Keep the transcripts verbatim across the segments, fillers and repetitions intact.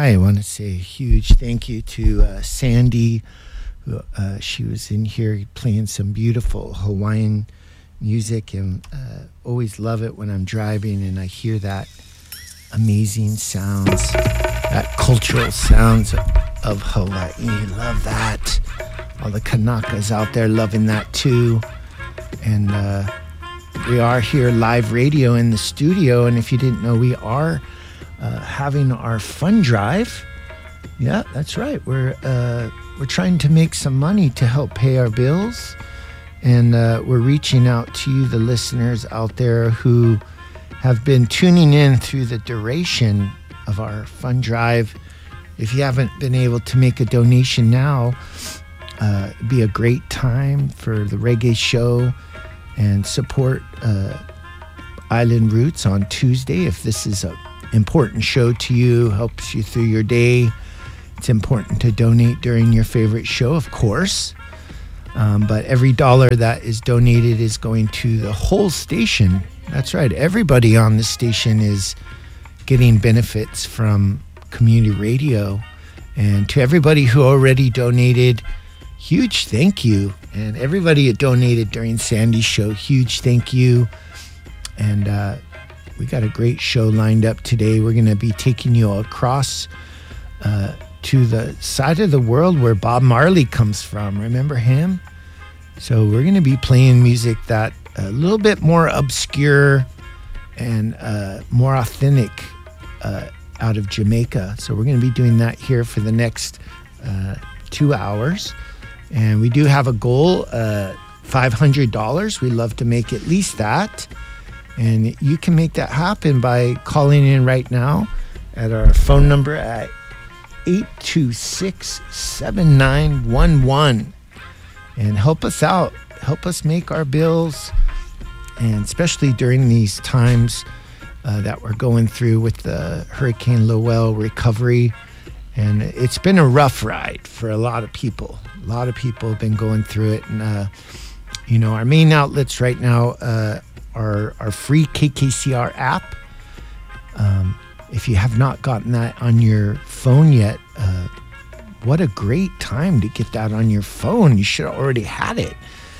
I want to say a huge thank you to uh, Sandy. Who, uh, she was in here playing some beautiful Hawaiian music, and uh, always love it when I'm driving and I hear that amazing sounds, that cultural sounds of Hawaii. Love that. All the Kanakas out there loving that too. And uh, we are here live radio in the studio, and if you didn't know, we are uh, having our fund drive. Yeah, that's right. We're uh, we're trying to make some money to help pay our bills, and uh, we're reaching out to you, the listeners out there who have been tuning in through the duration of our fund drive. If you haven't been able to make a donation now, uh, it'd be a great time for the reggae show and support uh, Island Roots on Tuesday. If this is an important show to you, helps you through your day, it's important to donate during your favorite show, of course. Um, but every dollar that is donated is going to the whole station. That's right. Everybody on the station is getting benefits from community radio. And to everybody who already donated, huge thank you. And everybody that donated during Sandy's show, huge thank you. And uh, we got a great show lined up today. We're going to be taking you across uh, to the side of the world where Bob Marley comes from. Remember him? So we're going to be playing music that a little bit more obscure and uh, more authentic uh, out of Jamaica. So we're going to be doing that here for the next uh, two hours. And we do have a goal, uh, five hundred dollars. We love to make at least that. And you can make that happen by calling in right now at our phone number at eight two six, seven nine one one. And help us out. Help us make our bills. And especially during these times uh, that we're going through with the Hurricane Lowell recovery. And it's been a rough ride for a lot of people. A lot of people have been going through it. And, uh, you know, our main outlets right now uh, are our free K K C R app. Um, if you have not gotten that on your phone yet, uh, what a great time to get that on your phone. You should have already had it.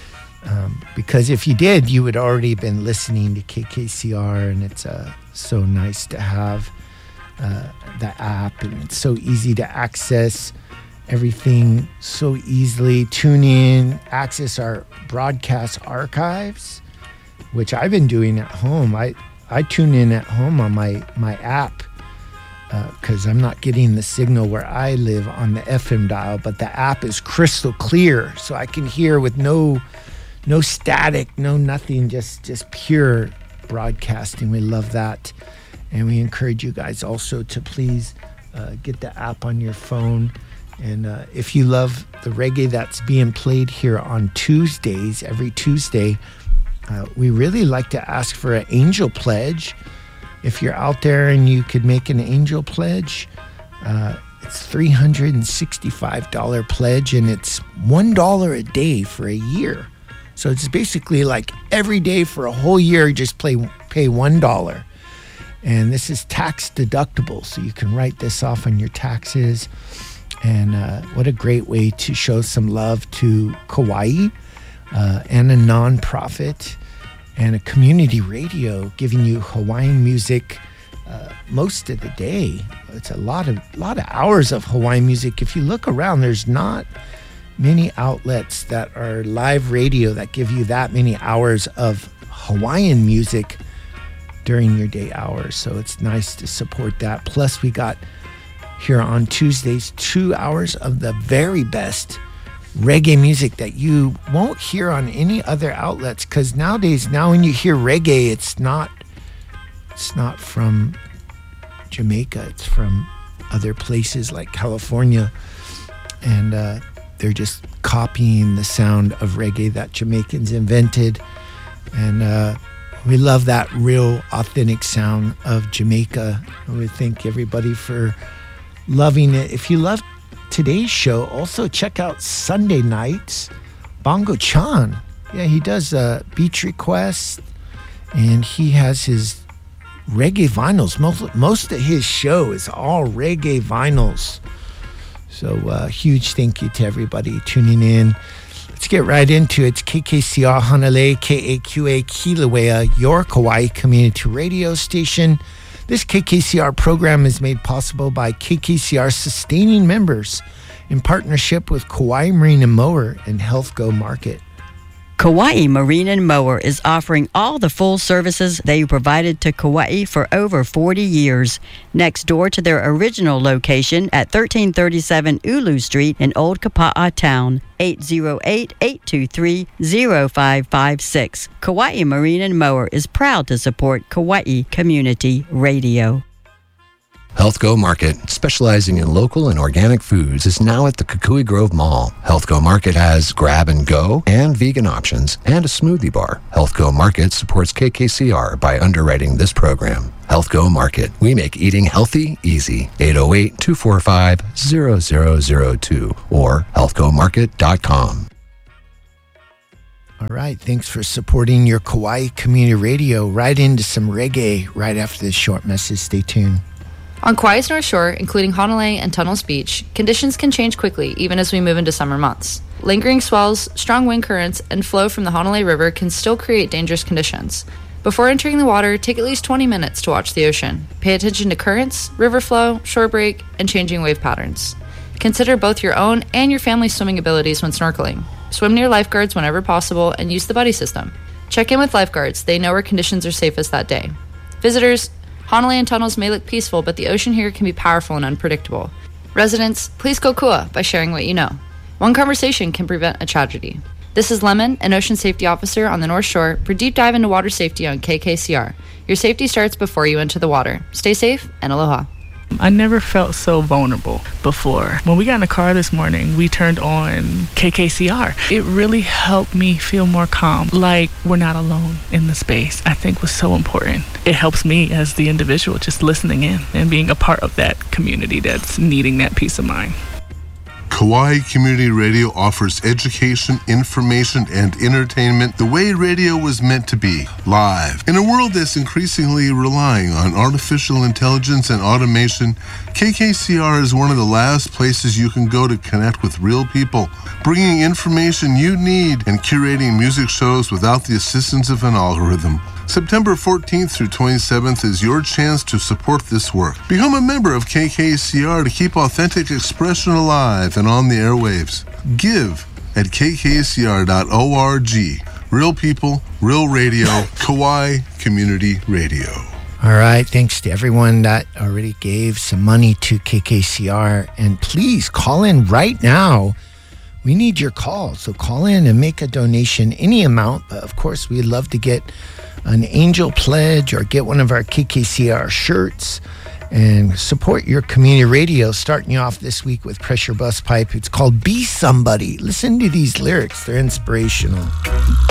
Um, because if you did, you would already been listening to K K C R, and it's uh, so nice to have uh, the app, and it's so easy to access everything so easily. Tune in, access our broadcast archives, which I've been doing at home. I, I tune in at home on my, my app because uh, I'm not getting the signal where I live on the F M dial, but the app is crystal clear, so I can hear with no no static, no nothing, just just pure broadcasting. We love that, and we encourage you guys also to please uh, get the app on your phone. And uh, if you love the reggae that's being played here on Tuesdays, every Tuesday, uh, we really like to ask for an angel pledge. If you're out there and you could make an angel pledge, uh, it's three hundred sixty-five dollars pledge, and it's one dollar a day for a year. So it's basically like every day for a whole year, just play, pay one dollar. And this is tax deductible, so you can write this off on your taxes. And uh, what a great way to show some love to Kauai uh, and a nonprofit and a community radio giving you Hawaiian music uh, most of the day. It's a lot of lot of hours of Hawaiian music. If you look around, there's not many outlets that are live radio that give you that many hours of Hawaiian music during your day hours. So it's nice to support that. Plus, we got here on Tuesdays two hours of the very best reggae music that you won't hear on any other outlets, because nowadays, now when you hear reggae, it's not it's not from Jamaica, it's from other places like California, and uh, they're just copying the sound of reggae that Jamaicans invented. And uh, we love that real authentic sound of Jamaica. And we thank everybody for loving it. If you love today's show, also check out Sunday nights. Bongo Chan, yeah, he does uh, beach requests, and he has his reggae vinyls. Most, most of his show is all reggae vinyls. So uh, huge thank you to everybody tuning in. Let's get right into it. It's K K C R Hanalei, K A Q A Kilauea, your Kauai community radio station. This K K C R program is made possible by K K C R sustaining members in partnership with Kauai Marine and Mower and Health Go Market. Kauai Marine and Mower is offering all the full services they provided to Kauai for over forty years. Next door to their original location at thirteen thirty-seven Ulu Street in Old Kapa'a Town, eight zero eight, eight two three, zero five five six. Kauai Marine and Mower is proud to support Kauai Community Radio. Health Go Market, specializing in local and organic foods, is now at the Kukui Grove Mall. Health Go Market has grab and go and vegan options and a smoothie bar. Health Go Market supports K K C R by underwriting this program. Health Go Market. We make eating healthy easy. eight oh eight, two four five, zero zero zero two or health go market dot com. All right, thanks for supporting your Kauai Community Radio. Right into some reggae right after this short message. Stay tuned. On Kauai's North Shore, including Honolulu and Tunnels Beach, conditions can change quickly even as we move into summer months. Lingering swells, strong wind currents, and flow from the Honolulu River can still create dangerous conditions. Before entering the water, take at least twenty minutes to watch the ocean. Pay attention to currents, river flow, shore break, and changing wave patterns. Consider both your own and your family's swimming abilities when snorkeling. Swim near lifeguards whenever possible and use the buddy system. Check in with lifeguards. They know where conditions are safest that day. Visitors, Honolulu and Tunnels may look peaceful, but the ocean here can be powerful and unpredictable. Residents, please go kua by sharing what you know. One conversation can prevent a tragedy. This is Lemon, an ocean safety officer on the North Shore, for Deep Dive into Water Safety on K K C R. Your safety starts before you enter the water. Stay safe and aloha. I never felt so vulnerable before. When we got in the car this morning, we turned on K K C R. It really helped me feel more calm, like we're not alone in the space. I think was so important. It helps me as the individual just listening in and being a part of that community that's needing that peace of mind. Kauai Community Radio offers education, information, and entertainment the way radio was meant to be, live. In a world that's increasingly relying on artificial intelligence and automation, K K C R is one of the last places you can go to connect with real people, bringing information you need and curating music shows without the assistance of an algorithm. September fourteenth through twenty-seventh is your chance to support this work. Become a member of K K C R to keep authentic expression alive and on the airwaves. Give at k k c r dot org. Real people, real radio, Kauai Community Radio. All right, thanks to everyone that already gave some money to K K C R. And please call in right now. We need your call. So call in and make a donation, any amount. But of course, we'd love to get an angel pledge or get one of our K K C R shirts and support your community radio. Starting you off this week with Pressure Bus Pipe. It's called Be Somebody. Listen to these lyrics. They're inspirational.